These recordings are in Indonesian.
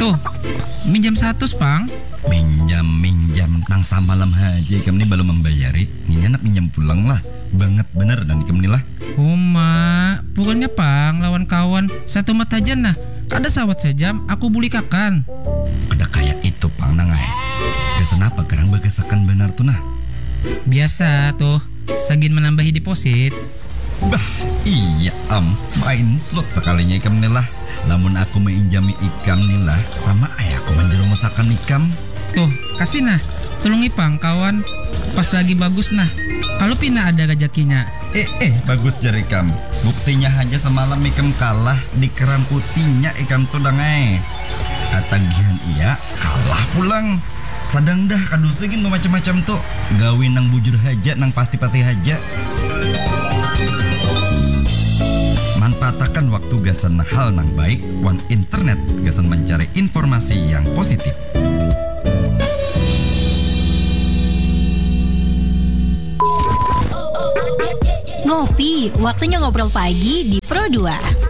Tuh, minjam 100, Pang. Minjam nang samalam haji kami belum membayari. Ini anak minjam pulang lah. Banget bener dan kami lah. Oh, Mak. Pokoknya, Pang, lawan kawan satu mata aja nah. Ada sawat sejam, aku buli kakan. Ada kayak itu Pang nangai. Kesan apa kerang bagasakan benar tuh nah. Biasa tuh, sagin menambahi deposit. Bah, iya main slot sekalinya ikam lah. Lamun aku menginjami ikam lah, sama ayahku menjelang masakan ikam. Tuh, kasih nah. Tolong Ipang kawan. Pas lagi bagus nah. Kalau Pina ada rezekinya. Bagus jari ikam. Buktinya hanya semalam ikam kalah di keran putihnya ikam tuh dangai. Atagihan iya kalah pulang. Sadang dah kadu segin macam-macam tuh. Gawin nang bujur haja nang pasti-pasti haja. Manfaatkan waktu gasan hal nang baik. Wan internet gasan mencari informasi yang positif. Ngopi, waktunya ngobrol pagi di Pro 2.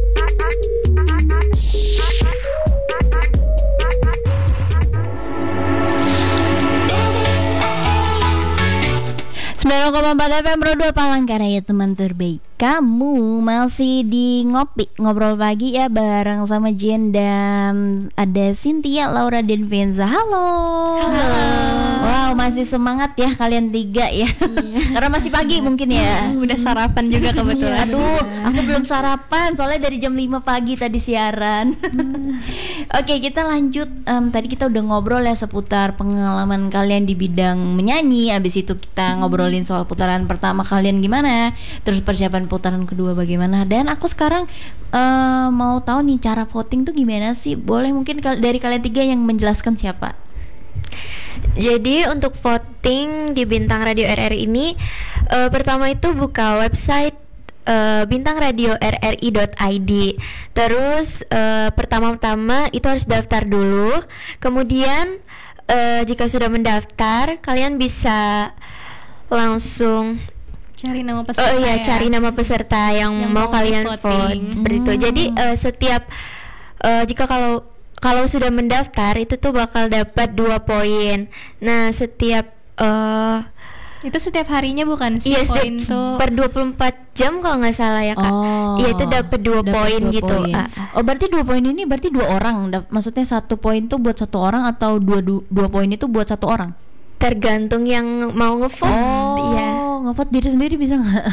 90,4 FM Pro 2 Palangkaraya, teman terbaik. Kamu masih di Ngopi, ngobrol pagi ya bareng sama Jen dan ada Cynthia, Laura, dan Venza. Halo. Wow, masih semangat ya kalian tiga ya. Karena masih pagi mungkin ya. Udah sarapan juga kebetulan. Aduh, aku belum sarapan soalnya dari jam 5 pagi tadi siaran. Oke, kita lanjut. Tadi kita udah ngobrol ya seputar pengalaman kalian di bidang menyanyi. Abis itu kita ngobrolin soal putaran pertama kalian gimana, terus persiapan putaran kedua bagaimana. Dan aku sekarang mau tahu nih cara voting tuh gimana sih? Boleh mungkin dari kalian tiga yang menjelaskan siapa? Jadi untuk voting di Bintang Radio RRI ini pertama itu buka website bintangradioRRI.id. Terus pertama-tama itu harus daftar dulu. Kemudian jika sudah mendaftar, kalian bisa langsung cari nama peserta. Cari nama peserta yang mau kalian vote. Seperti itu. Jadi setiap jika kalau sudah mendaftar itu tuh bakal dapat 2 poin. Nah, setiap itu setiap harinya bukan sih? Iya, poin tuh per 24 jam kalau nggak salah ya, Kak. Iya, itu dapat 2 poin gitu. Oh, berarti 2 poin ini berarti 2 orang. Maksudnya 1 poin tuh buat 1 orang atau 2 poin itu buat 1 orang? Tergantung yang mau ngevote. Iya. Ngevote diri sendiri bisa nggak?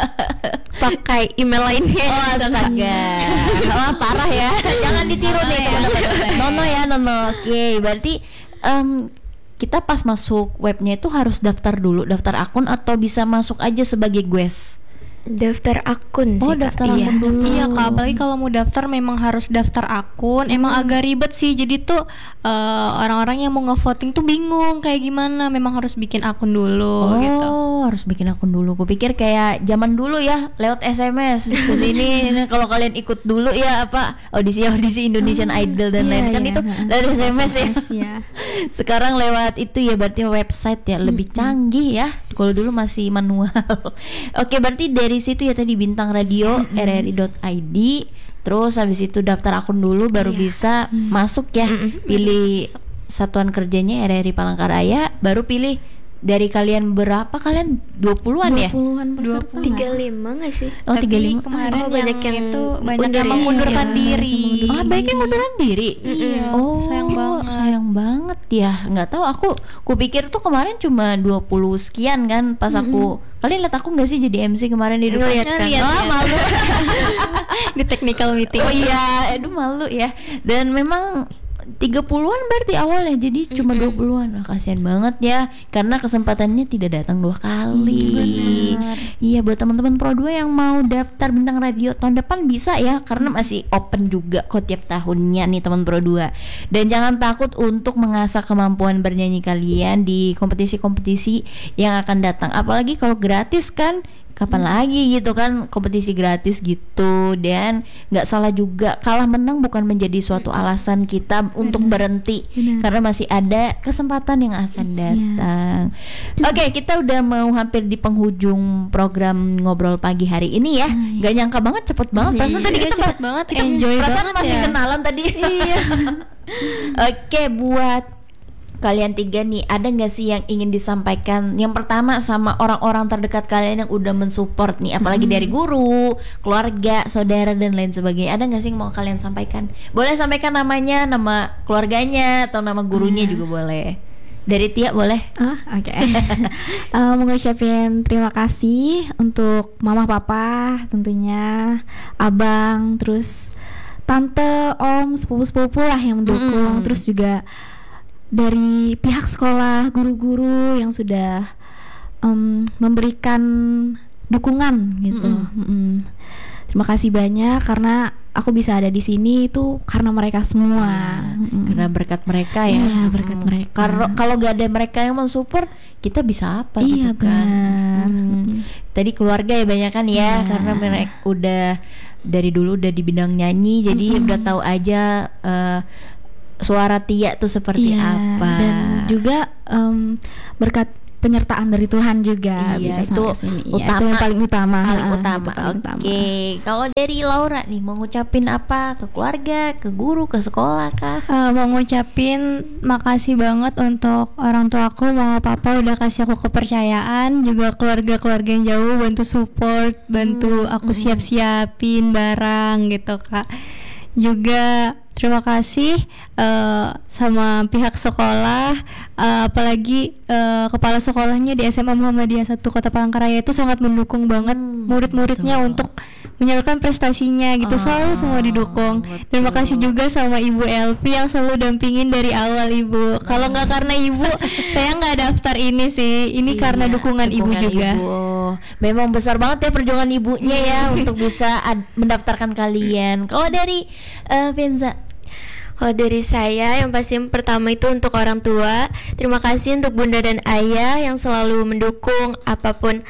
Pakai email lainnya. Oh, astaga. Wah, parah ya. Jangan ditiru nih teman-teman. Nono. Oke, berarti kita pas masuk webnya itu harus daftar dulu, daftar akun atau bisa masuk aja sebagai guest? Daftar akun sih, daftar akun dulu. Iya, Kak, apalagi kalau mau daftar memang harus daftar akun. Emang agak ribet sih. Jadi tuh orang-orang yang mau nge-voting tuh bingung kayak gimana. Memang harus bikin akun dulu gitu. Harus bikin akun dulu. Kupikir kayak zaman dulu ya, lewat SMS ke sini. Kalau kalian ikut dulu ya apa audisi Indonesian Idol dan lain kan itu lewat SMS ya. Sekarang lewat itu ya, berarti website ya lebih canggih ya. Kalau dulu masih manual. Oke, berarti dari situ ya tadi Bintang Radio RRI.id. Terus habis itu daftar akun dulu baru bisa masuk ya. Pilih satuan kerjanya RRI Palangkaraya, baru pilih dari kalian berapa kalian 20-an ya? 20-an peserta. 35 nggak sih? Oh, 35. Kemarin banyak yang itu banyak yang ya. mengundurkan diri. Baiknya mengundurkan diri. Iya. Oh, sayang banget ya. Nggak tahu, aku pikir tuh kemarin cuma 20 sekian kan pas aku. Kalian lihat aku nggak sih jadi MC kemarin di depan? Lihat. Malu. Di technical meeting. Oh iya, aduh malu ya. Dan memang 30-an berarti awalnya, jadi cuma 20-an. Wah, kasihan banget ya, karena kesempatannya tidak datang 2 kali. Iya, buat teman-teman Pro 2 yang mau daftar Bintang Radio tahun depan bisa ya, karena masih open juga kok tiap tahunnya nih teman Pro 2. Dan jangan takut untuk mengasah kemampuan bernyanyi kalian di kompetisi-kompetisi yang akan datang. Apalagi kalau gratis kan, kapan lagi gitu kan kompetisi gratis gitu. Dan nggak salah juga, kalah menang bukan menjadi suatu alasan kita untuk berhenti. Karena masih ada kesempatan yang akan datang. Oke, kita udah mau hampir di penghujung program ngobrol pagi hari ini ya. Nggak nyangka banget, cepet banget. Perasaan tadi kita cepet banget, kita enjoy perasaan banget masih ya. kenalan tadi. Iya. Oke, buat kalian tiga nih, ada nggak sih yang ingin disampaikan? Yang pertama sama orang-orang terdekat kalian yang udah mensupport nih, apalagi dari guru, keluarga, saudara dan lain sebagainya. Ada nggak sih yang mau kalian sampaikan? Boleh sampaikan namanya, nama keluarganya atau nama gurunya juga boleh. Dari Tia boleh? Oke. Mau ngucapin terima kasih untuk mama papa tentunya, abang, terus tante, om, sepupu-sepupu lah yang mendukung. Terus juga dari pihak sekolah, guru-guru yang sudah memberikan dukungan gitu. Terima kasih banyak karena aku bisa ada di sini itu karena mereka semua. Karena berkat mereka ya. Iya, berkat mereka. Kalau gak ada mereka yang mensupport, kita bisa apa Iya, gitu kan? benar. Tadi keluarga ya banyak kan ya, karena mereka udah dari dulu udah di bidang nyanyi, jadi udah tahu aja suara Tia tuh seperti apa. Dan juga berkat penyertaan dari Tuhan juga Iya, bisa itu sampai sini. utama. Itu yang paling utama. Paling utama. Paling utama. Oke, kalau dari Laura nih mau ngucapin apa ke keluarga, ke guru, ke sekolah kah? Mau ngucapin makasih banget untuk orang tua aku, mama papa udah kasih aku kepercayaan, juga keluarga-keluarga yang jauh bantu support, bantu aku siap-siapin barang gitu Kak. Juga terima kasih sama pihak sekolah, apalagi kepala sekolahnya di SMA Muhammadiyah 1 Kota Palangkaraya itu sangat mendukung banget murid-muridnya untuk menyalurkan prestasinya gitu, selalu semua didukung. Dan makasih juga sama Ibu Elvi yang selalu dampingin dari awal Ibu. Kalau nggak karena Ibu, saya nggak daftar ini sih. Ini karena dukungan Ibu juga. Memang besar banget ya perjuangan ibunya ya untuk bisa mendaftarkan kalian. Kalau dari Venza? Kalau dari saya, yang pasti yang pertama itu untuk orang tua. Terima kasih untuk bunda dan ayah yang selalu mendukung apapun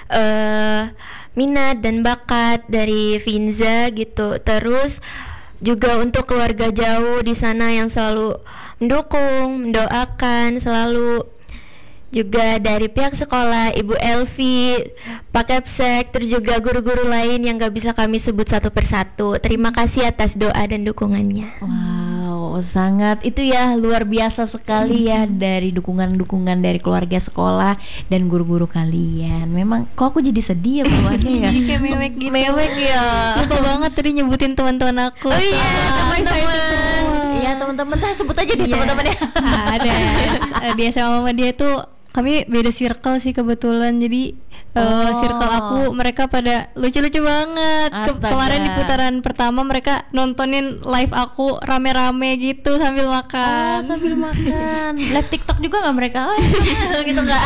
minat dan bakat dari Vinza gitu. Terus juga untuk keluarga jauh di sana yang selalu mendukung, mendoakan selalu. Juga dari pihak sekolah, Ibu Elvi, Pak Kepsek, terus juga guru-guru lain yang gak bisa kami sebut satu persatu. Terima kasih atas doa dan dukungannya. Wow, sangat itu ya luar biasa sekali ya dari dukungan-dukungan dari keluarga sekolah dan guru-guru kalian. Memang kok aku jadi sedih ya bawaannya ya. Jadi kayak mewek gitu. Mewek ya. Lupa banget tadi nyebutin teman-teman aku. Oh iya, teman-teman. Iya, Iya, teman-teman, sebut aja deh teman-temannya. Ada di SMA Muhammadiyah itu kami beda circle sih kebetulan, jadi circle aku mereka pada lucu-lucu banget. Kemarin di putaran pertama mereka nontonin live aku rame-rame gitu sambil makan. Sambil makan. Live TikTok juga nggak mereka? Gitu nggak?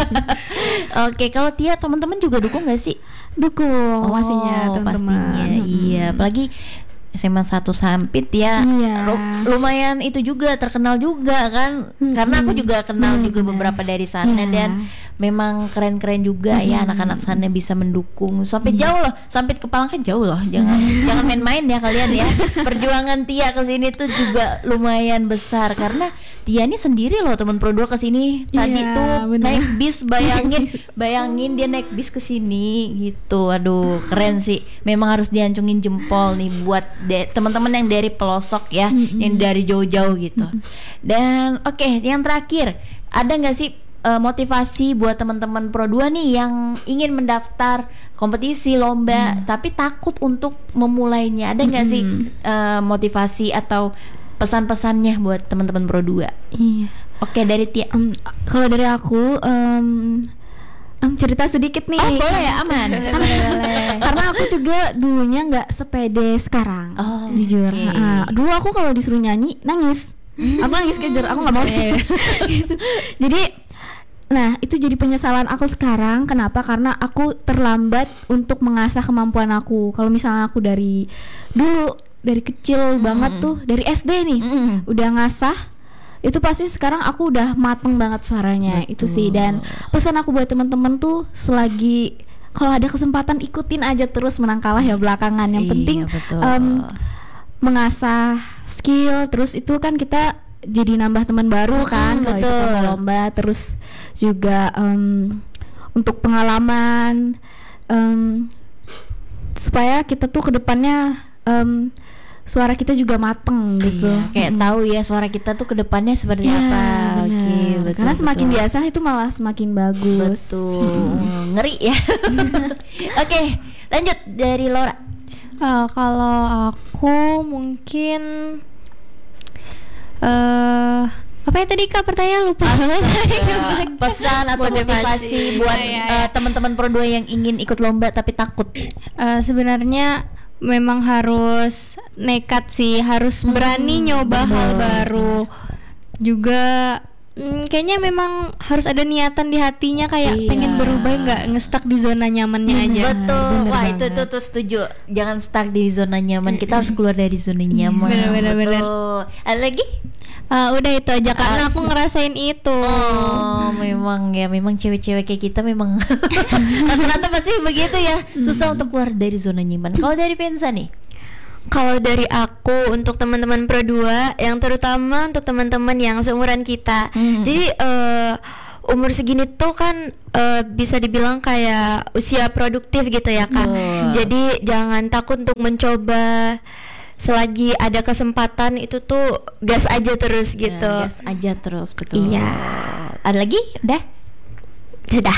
Oke, kalau Tia teman-teman juga dukung nggak sih? Dukung pastinya teman-teman. Pastinya, iya. Apalagi SMA 1 Sampit ya. Lumayan itu juga terkenal juga kan. Karena aku juga kenal juga beberapa dari sana dan memang keren-keren juga ya anak-anak sana bisa mendukung sampai jauh loh, sampai ke Palangka jauh loh. Jangan main-main ya kalian ya. Perjuangan Tia ke sini tuh juga lumayan besar karena Tia ini sendiri loh teman Pro 2 ke sini. Tadi tuh naik bis, bayangin dia naik bis ke sini gitu. Aduh, keren sih. Memang harus diancungin jempol nih buat teman-teman yang dari pelosok ya, yang dari jauh-jauh gitu. Dan oke, yang terakhir, ada nggak sih motivasi buat teman-teman Pro 2 nih yang ingin mendaftar kompetisi lomba tapi takut untuk memulainya? Ada nggak sih motivasi atau pesan-pesannya buat teman-teman Pro 2? Iya. Oke, dari Tia. Kalau dari aku cerita sedikit nih. Oh, boleh ya, aman. Karena aku juga dulunya nggak sepede sekarang. Jujur. Dulu aku kalau disuruh nyanyi nangis. Aku nangis kejar, aku nggak mau. Gitu. Jadi, nah itu jadi penyesalan aku sekarang. Kenapa? Karena aku terlambat untuk mengasah kemampuan aku. Kalau misalnya aku dari dulu, dari kecil banget tuh, dari SD nih, udah ngasah, itu pasti sekarang aku udah mateng banget suaranya. Itu sih. Dan pesan aku buat teman-teman tuh, selagi kalau ada kesempatan ikutin aja terus, menang kalah ya belakangan. Yang penting mengasah skill, terus itu kan kita jadi nambah teman baru kan kalau ikut lomba. Terus juga untuk pengalaman, supaya kita tuh kedepannya suara kita juga mateng gitu. Iya, kayak tahu ya suara kita tuh kedepannya seperti Iya, apa. benar. Oke, betul. Karena semakin betul. biasa itu malah semakin bagus. Betul. Ngeri ya. Oke, lanjut dari Laura. Kalau aku mungkin apa ya tadi Kak pertanyaan lupa. Pesan atau motivasi buat teman-teman Pro 2 yang ingin ikut lomba tapi takut. Sebenarnya memang harus nekat sih, harus berani nyoba hal baru. Juga kayaknya memang harus ada niatan di hatinya kayak pengen berubah, nggak ngestak di zona nyamannya aja. Betul. Wah, itu tuh setuju. Jangan stuck di zona nyaman. Kita harus keluar dari zona nyaman. Bener. Betul. Ada lagi? Udah itu aja karena aku ngerasain itu. Oh, memang cewek-cewek kayak kita memang rata-rata pasti begitu ya. Susah untuk keluar dari zona nyaman. Kalau dari Venza nih? Kalau dari aku untuk teman-teman Pro 2, yang terutama untuk teman-teman yang seumuran kita. Jadi umur segini tuh kan bisa dibilang kayak usia produktif gitu ya Kak. Jadi jangan takut untuk mencoba. Selagi ada kesempatan itu tuh gas aja terus gitu. Gas aja terus, betul. Iya. Ada lagi? Udah? Sudah.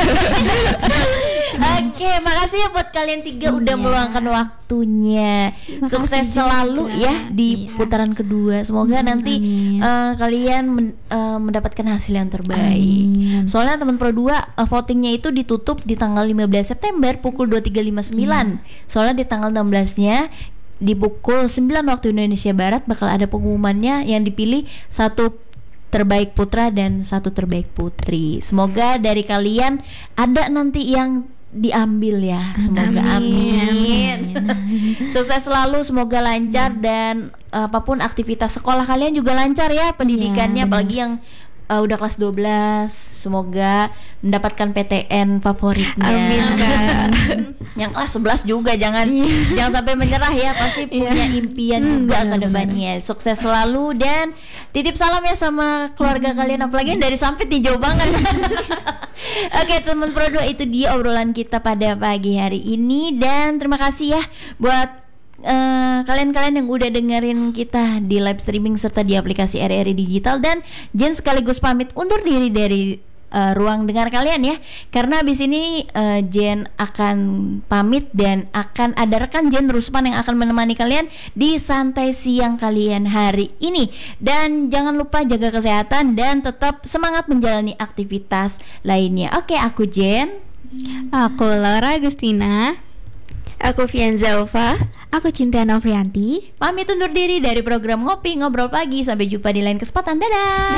Oke, makasih ya buat kalian tiga udah meluangkan waktunya. Sukses selalu ya di putaran kedua. Semoga nanti kalian mendapatkan hasil yang terbaik. Soalnya teman Pro 2 votingnya itu ditutup di tanggal 15 September pukul 23.59. Soalnya di tanggal 16-nya di pukul 9 waktu Indonesia Barat bakal ada pengumumannya yang dipilih satu terbaik putra dan satu terbaik putri. Semoga dari kalian ada nanti yang diambil ya. Semoga amin. Sukses selalu, semoga lancar dan apapun aktivitas sekolah kalian juga lancar ya pendidikannya, apalagi yang udah kelas 12, semoga mendapatkan PTN favoritnya. Amin Kak. Yang kelas 11 juga jangan sampai menyerah ya, pasti punya impian juga ke depannya. Sukses selalu dan titip salam ya sama keluarga kalian, apalagi yang dari Sampit nih, jauh banget. Oke, teman Pro 2, itu dia obrolan kita pada pagi hari ini dan terima kasih ya buat kalian-kalian yang udah dengerin kita di live streaming serta di aplikasi RRI Digital. Dan Jen sekaligus pamit undur diri dari ruang dengar kalian ya, karena abis ini Jen akan pamit dan akan ada rekan Jen Ruspan yang akan menemani kalian di santai siang kalian hari ini. Dan jangan lupa jaga kesehatan dan tetap semangat menjalani aktivitas lainnya. Oke, aku Jen. Aku Laura Agustina. Aku Fianza Ova. Aku Cinta Novrianti. Pamit undur diri dari program Ngopi Ngobrol Pagi. Sampai jumpa di lain kesempatan. Dadah.